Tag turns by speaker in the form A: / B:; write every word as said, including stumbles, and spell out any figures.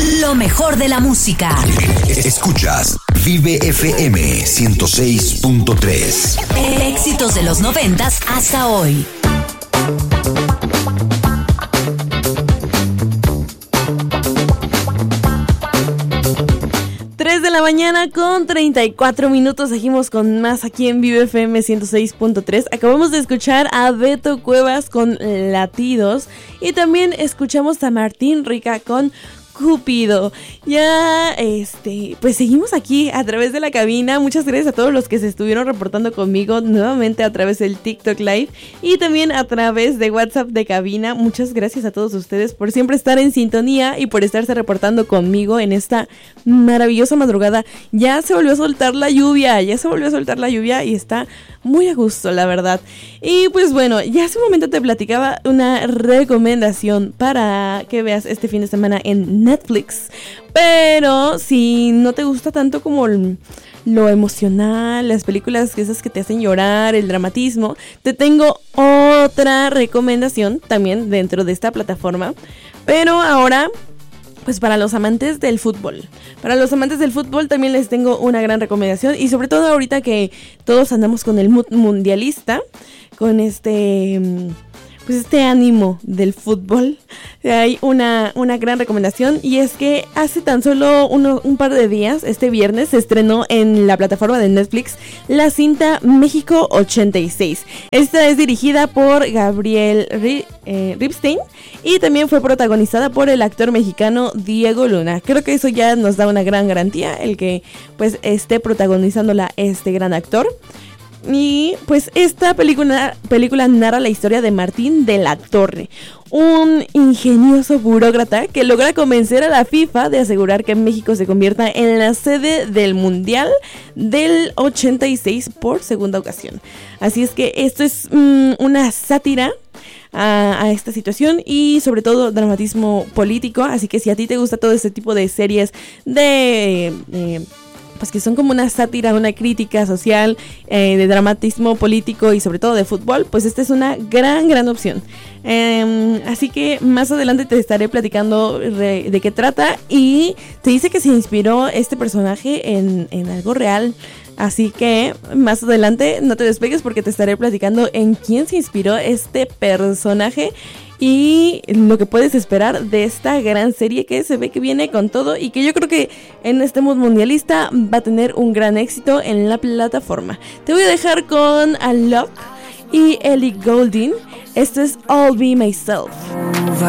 A: Lo mejor de la música.
B: Escuchas Vive F M ciento seis punto tres.
A: Éxitos de los noventas hasta hoy.
C: tres de la mañana con treinta y cuatro minutos. Seguimos con más aquí en Vive F M ciento seis punto tres. Acabamos de escuchar a Beto Cuevas con Latidos. Y también escuchamos a Martín Rica con Cupido. Ya, este, pues seguimos aquí a través de la cabina. Muchas gracias a todos los que se estuvieron reportando conmigo nuevamente a través del TikTok Live y también a través de WhatsApp de cabina. Muchas gracias a todos ustedes por siempre estar en sintonía y por estarse reportando conmigo en esta maravillosa madrugada. Ya se volvió a soltar la lluvia, ya se volvió a soltar la lluvia y está muy a gusto, la verdad. Y pues bueno, ya hace un momento te platicaba una recomendación para que veas este fin de semana en Netflix. Pero si no te gusta tanto como el, lo emocional, las películas esas que te hacen llorar, el dramatismo, te tengo otra recomendación también dentro de esta plataforma. Pero ahora, pues para los amantes del fútbol. Para los amantes del fútbol también les tengo una gran recomendación. Y sobre todo ahorita que todos andamos con el mood mundialista, con este, pues este ánimo del fútbol, hay una, una gran recomendación. Y es que hace tan solo uno, un par de días, este viernes, se estrenó en la plataforma de Netflix la cinta México ochenta y seis. Esta es dirigida por Gabriel Ri, eh, Ripstein y también fue protagonizada por el actor mexicano Diego Luna. Creo que eso ya nos da una gran garantía, el que pues esté protagonizándola este gran actor. Y pues esta película, película narra la historia de Martín de la Torre, un ingenioso burócrata que logra convencer a la FIFA de asegurar que México se convierta en la sede del Mundial del ochenta y seis por segunda ocasión. Así es que esto es mmm, una sátira a, a esta situación y sobre todo dramatismo político. Así que si a ti te gusta todo este tipo de series de... Eh, pues que son como una sátira, una crítica social, eh, de dramatismo político y sobre todo de fútbol, pues esta es una gran, gran opción. Eh, así que más adelante te estaré platicando re, de qué trata y te dice que se inspiró este personaje en, en algo real. Así que más adelante no te despegues porque te estaré platicando en quién se inspiró este personaje y lo que puedes esperar de esta gran serie que se ve que viene con todo y que yo creo que en este mood mundialista va a tener un gran éxito en la plataforma. Te voy a dejar con Alok y Ellie Goulding. Esto es All Be Myself.